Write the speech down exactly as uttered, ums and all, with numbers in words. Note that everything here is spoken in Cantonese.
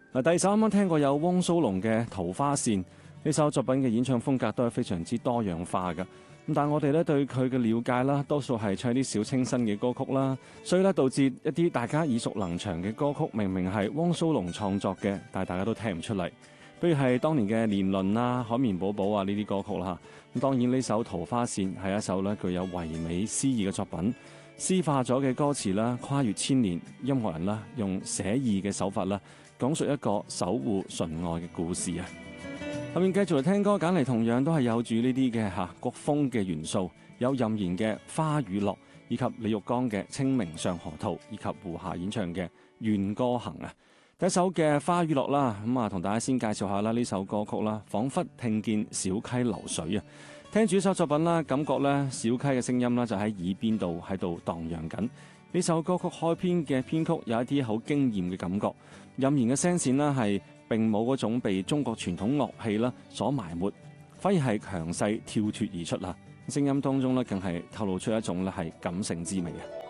嗱，第首啱啱聽過有汪蘇泷嘅《桃花扇》，呢首作品嘅演唱風格都係非常之多樣化嘅。咁但係我哋咧對佢嘅了解啦，多數係唱啲小清新嘅歌曲啦，所以咧導致一啲大家耳熟能詳嘅歌曲，明明係汪蘇泷創作嘅，但係大家都聽唔出嚟。比如係當年嘅《年輪》啊、《海綿寶寶》啊呢啲歌曲啦。咁當然呢首《桃花扇》係一首咧具有唯美詩意嘅作品，詩化咗嘅歌詞啦，跨越千年，音樂人啦用寫意嘅手法啦，講述一個守護純愛嘅故事啊。後面繼續嚟聽歌，揀嚟同樣都係有住呢啲嘅嚇國風嘅元素，有任賢嘅《花與落》，以及李玉剛嘅《清明上河圖》，以及胡夏演唱嘅《願歌行》啊。第一首嘅《花與落》啦，咁啊同大家先介紹下啦呢首歌曲啦，彷彿聽見小溪流水啊。聽住呢首作品啦，感覺咧小溪嘅聲音啦就喺耳邊度喺度蕩漾緊。呢首歌曲開篇嘅編曲有一啲好驚豔嘅感覺，任賢嘅聲線啦係並冇嗰種被中國傳統樂器啦所埋沒，反而係強勢跳脫而出啦。聲音當中咧更係透露出一種咧係感性之味啊。